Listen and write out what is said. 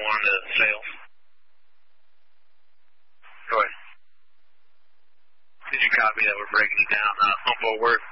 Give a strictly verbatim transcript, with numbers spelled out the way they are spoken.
one to sales. Go ahead. Did you copy that? We're breaking it down. Uh, home boat work.